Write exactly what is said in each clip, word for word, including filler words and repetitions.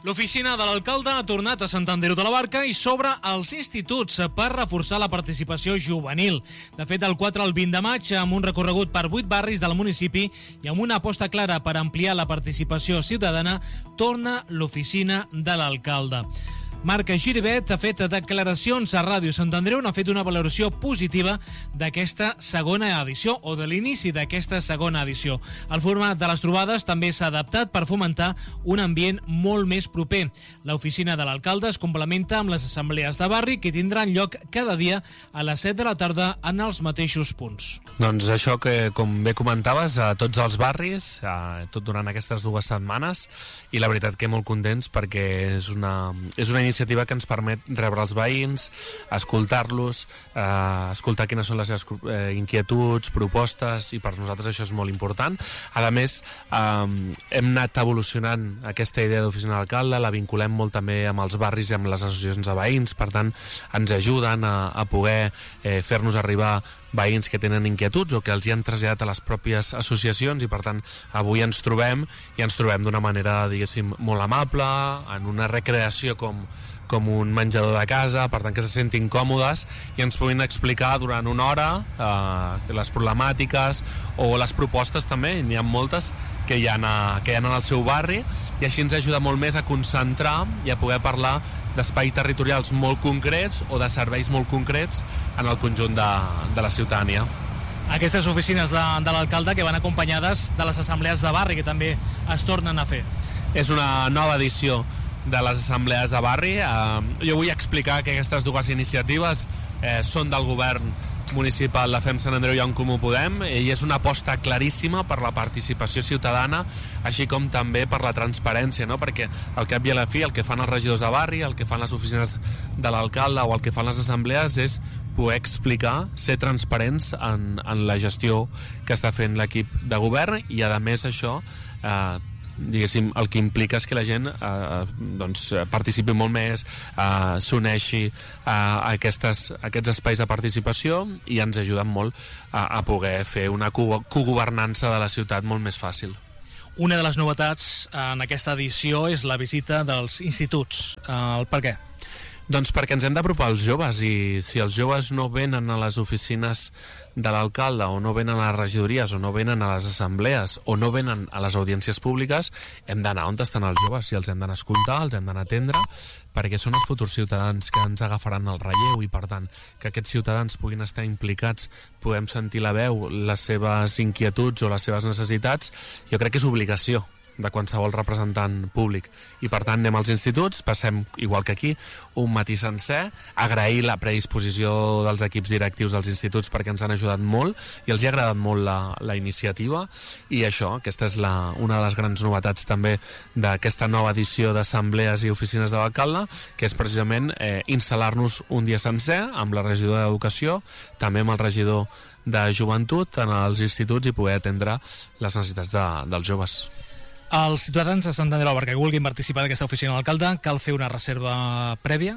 L'oficina de l'alcalde ha tornat a Sant Andreu de la Barca i s'obre als instituts per reforçar la participació juvenil. De fet, del quatre al vint de maig, amb un recorregut per vuit barris del municipi i amb una aposta clara per ampliar la participació ciutadana, torna l'oficina de l'alcalde. Marc Giribet ha fet declaracions a Ràdio Sant Andreu, n'ha fet una valoració positiva d'aquesta segona edició o de l'inici d'aquesta segona edició. El format de les trobades també s'ha adaptat per fomentar un ambient molt més proper. L'oficina de l'alcalde es complementa amb les assemblees de barri que tindran lloc cada dia a les set de la tarda en els mateixos punts. Doncs això que, com bé comentaves, a tots els barris, a, tot durant aquestes dues setmanes, i la veritat que molt contents perquè és una, és una iniciativa que ens permet rebre els veïns, escoltar-los, eh, escoltar quines són les seves eh, inquietuds, propostes, i per nosaltres això és molt important. A més, eh, hem anat evolucionant aquesta idea d'oficina de l'alcalde, la vinculem molt també amb els barris i amb les associacions de veïns, per tant, ens ajuden a, a poder eh, fer-nos arribar veïns que tenen inquietuds o que els hi han traslladat a les pròpies associacions, i per tant avui ens trobem i ens trobem d'una manera, diguéssim, molt amable, en una recreació com, com un menjador de casa, per tant que se sentin còmodes i ens puguin explicar durant una hora eh, les problemàtiques o les propostes també, n'hi ha moltes que hi ha, a, que hi ha en el seu barri, i així ens ajuda molt més a concentrar i a poder parlar d'espais territorials molt concrets o de serveis molt concrets en el conjunt de, de la ciutadania. Aquestes oficines de, de l'alcalde que van acompanyades de les assemblees de barri que també es tornen a fer. És una nova edició de les assemblees de barri. Eh, jo vull explicar que aquestes dues iniciatives eh, són del govern municipal de Fem Sant Andreu i En Comú Podem, i és una aposta claríssima per la participació ciutadana, així com també per la transparència, no? Perquè al cap i a la fi el que fan els regidors de barri, el que fan les oficines de l'alcalde o el que fan les assemblees és poder explicar, ser transparents en, en la gestió que està fent l'equip de govern, i a més això eh, diguéssim, el que implica és que la gent eh, doncs, participi molt més, eh, s'uneixi a, aquestes, a aquests espais de participació, i ens ajuden molt a, a poder fer una cogovernança de la ciutat molt més fàcil. Una de les novetats en aquesta edició és la visita dels instituts. Eh, per què? Doncs perquè ens hem d'apropar als joves, i si els joves no venen a les oficines de l'alcalde, o no venen a les regidories, o no venen a les assemblees, o no venen a les audiències públiques, hem d'anar on estan els joves, i els hem d'anar a escoltar, els hem d'anar a atendre, perquè són els futurs ciutadans que ens agafaran el relleu, i per tant que aquests ciutadans puguin estar implicats, puguem sentir la veu, les seves inquietuds o les seves necessitats, jo crec que és obligació de qualsevol representant públic, i per tant anem als instituts, passem igual que aquí un matí sencer, agrair la predisposició dels equips directius dels instituts perquè ens han ajudat molt i els hi ha agradat molt la, la iniciativa, i això, aquesta és la, una de les grans novetats també d'aquesta nova edició d'assemblees i oficines de l'alcalde, que és precisament eh, instal·lar-nos un dia sencer amb la regidora d'Educació, també amb el regidor de Joventut en els instituts, i poder atendre les necessitats de, dels joves. Els ciutadans de Sant Andreu de la Barca que vulguin participar d'aquesta oficina de l'alcalde, cal fer una reserva prèvia?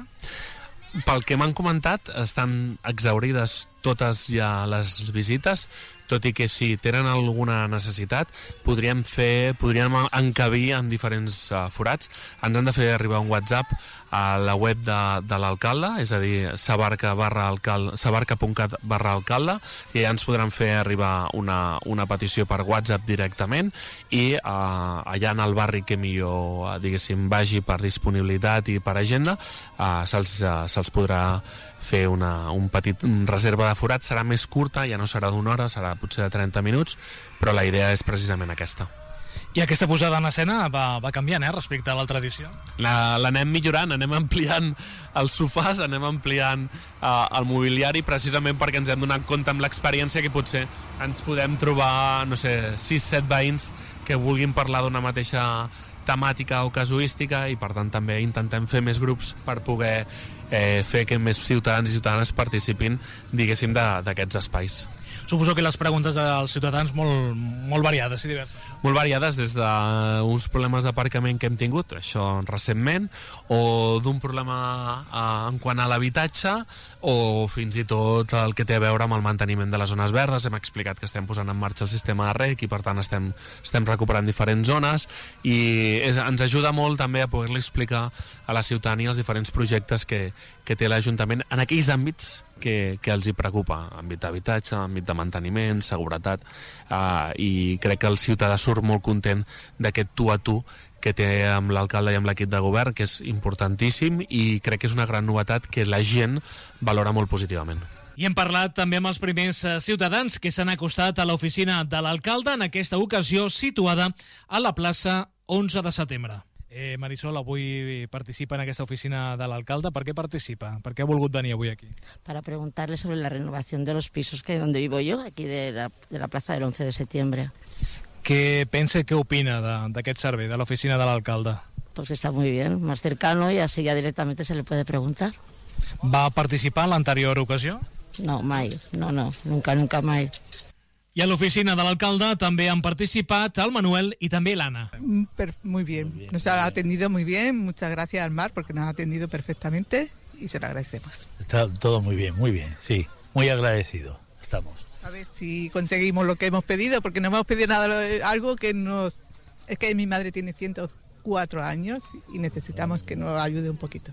Pel que m'han comentat, estan exhaurides totes ja les visites, tot i que si tenen alguna necessitat podríem fer, podríem encabir en diferents uh, forats. Ens han de fer arribar un WhatsApp a la web de, de l'alcalde, és a dir, sabarca punt cat barra alcalde, i ja ens podran fer arribar una, una petició per WhatsApp directament, i uh, allà en el barri que millor, uh, diguéssim, vagi per disponibilitat i per agenda, uh, se'ls uh, se'ls podrà fer una un petit un reserva de forat. Serà més curta, ja no serà d'una hora, serà potser de trenta minuts, però la idea és precisament aquesta. I aquesta posada en escena va, va canviant, eh, respecte a l'altra edició? L'anem millorant, anem ampliant els sofàs, anem ampliant uh, el mobiliari, precisament perquè ens hem donat compte amb l'experiència que potser ens podem trobar, no sé, sis set veïns que vulguin parlar d'una mateixa temàtica o casuística, i per tant també intentem fer més grups per poder eh, fer que més ciutadans i ciutadanes participin, diguéssim, d'aquests espais. Suposo que les preguntes dels ciutadans molt, molt variades i diverses. Molt variades, des d'uns problemes d'aparcament que hem tingut, això recentment, o d'un problema eh, en quant a l'habitatge, o fins i tot el que té a veure amb el manteniment de les zones verdes. Hem explicat que estem posant en marxa el sistema de rec i per tant estem, estem recuperant diferents zones i és, ens ajuda molt també a poder-li explicar a la ciutadania els diferents projectes que, que té l'Ajuntament en aquells àmbits que, que els hi preocupa, àmbit d'habitatge, àmbit de manteniment, seguretat, eh, i crec que el ciutadà surt molt content d'aquest tu a tu que té amb l'alcalde i amb l'equip de govern, que és importantíssim i crec que és una gran novetat que la gent valora molt positivament. I hem parlat també amb els primers ciutadans que s'han acostat a l'oficina de l'alcalde, en aquesta ocasió situada a la plaça onze de setembre. Eh, Marisol, avui participa en aquesta oficina de l'alcalde. ¿Por qué participa? ¿Por qué ha volgut venir avui aquí? Para preguntarle sobre la renovación de los pisos que donde vivo yo, aquí de la, de la plaza del once de septiembre. Què pensa i què opina d'aquest servei, de l'oficina de l'alcalde? Pues está muy bien, más cercano y así ya directamente se le puede preguntar. Va participar en l'anterior ocasió? No, mai, no, no, nunca, nunca mai. I a l'oficina de l'alcalde també han participat el Manuel i també l'Anna. Muy bien, nos ha atendido muy bien, muchas gracias al Mar porque nos ha atendido perfectamente y se lo agradecemos. Está todo muy bien, muy bien, sí, muy agradecido, estamos. A ver si conseguimos lo que hemos pedido, porque no hemos pedido nada, algo que nos... Es que mi madre tiene ciento cuatro años y necesitamos que nos ayude un poquito.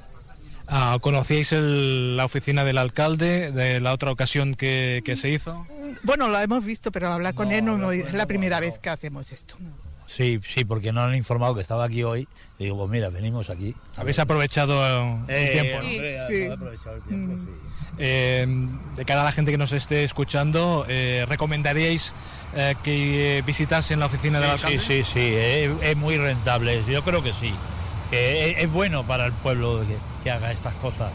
Ah, ¿conocíais el, la oficina del alcalde de la otra ocasión que, que se hizo? Bueno, lo hemos visto, pero hablar con No, él no, no, es no, la no, primera no. vez que hacemos esto. Sí, sí, porque nos han informado que estaba aquí hoy. Y digo, pues mira, venimos aquí. ¿Habéis aprovechado el Eh, tiempo? Sí, hombre, sí. he aprovechado el tiempo, Mm. sí. Eh, de cara a la gente que nos esté escuchando, eh, ¿recomendaríais eh, que visitasen la oficina del Sí, alcalde? sí, sí, sí, es, es muy rentable, yo creo que sí. Que es, es bueno para el pueblo que, que haga estas cosas.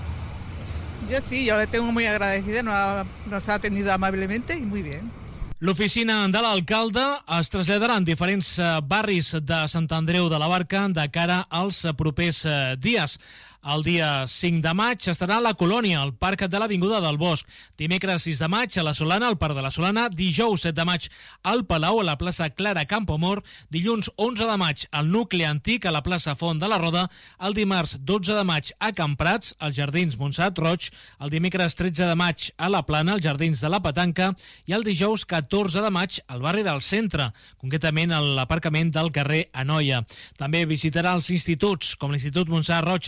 Yo sí, yo le tengo muy agradecida, nos ha, nos ha atendido amablemente y muy bien. L'oficina de l'alcalde es traslladarà en diferents eh, barris de Sant Andreu de la Barca de cara als eh, propers eh, dies. El dia cinc de maig estarà a la Colònia, al Parc de l'Avinguda del Bosc. Dimecres sis de maig a la Solana, al Parc de la Solana. Dijous set de maig al Palau, a la plaça Clara Campoamor. Dilluns onze de maig al Nucli Antic, a la plaça Font de la Roda. El dimarts dotze de maig a Camprats, als Jardins Montserrat Roig. El dimecres tretze de maig a la Plana, als Jardins de la Petanca. I el dijous catorze de maig al barri del Centre, concretament a l'aparcament del carrer Anoia. També visitarà els instituts, com l'Institut Montserrat Roig